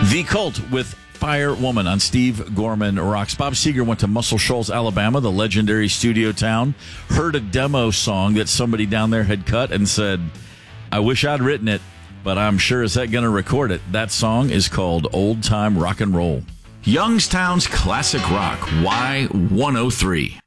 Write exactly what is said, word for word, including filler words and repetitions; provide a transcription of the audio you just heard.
The Cult with Fire Woman on Steve Gorman Rocks. Bob Seger went to Muscle Shoals, Alabama, the legendary studio town, heard a demo song that somebody down there had cut and said, I wish I'd written it, but I'm sure as heck going to record it. That song is called Old Time Rock and Roll. Youngstown's Classic Rock, Y one oh three.